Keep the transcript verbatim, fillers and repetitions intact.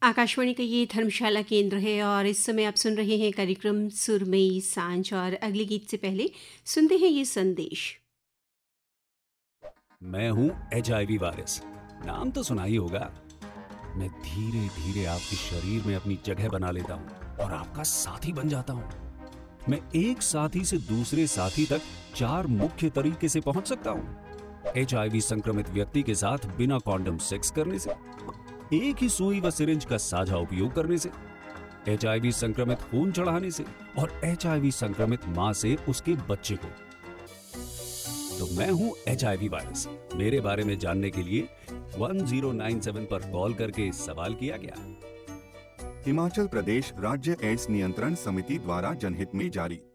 आकाशवाणी का ये धर्मशाला केंद्र है और इस समय आप सुन रहे हैं कार्यक्रम सुरमई सांझ। और अगले गीत से पहले सुनते हैं ये संदेश। मैं हूं एच आई वी वायरस, नाम तो सुना ही होगा। मैं धीरे धीरे आपके शरीर में अपनी जगह बना लेता हूं और आपका साथी बन जाता हूं। मैं एक साथी से दूसरे साथी तक चार मुख्य तरीके से पहुंच सकता हूं। एच आई वी संक्रमित व्यक्ति के साथ बिना कॉन्डम सेक्स करने से, एक ही सुई व सिरिंज का साझा उपयोग करने से, एच आई वी संक्रमित खून चढ़ाने से और एच आई वी संक्रमित मां से उसके बच्चे को। तो मैं हूं एच आई वी वायरस। मेरे बारे में जानने के लिए वन ज़ीरो नाइन सेवन पर कॉल करके सवाल किया गया। हिमाचल प्रदेश राज्य एड्स नियंत्रण समिति द्वारा जनहित में जारी।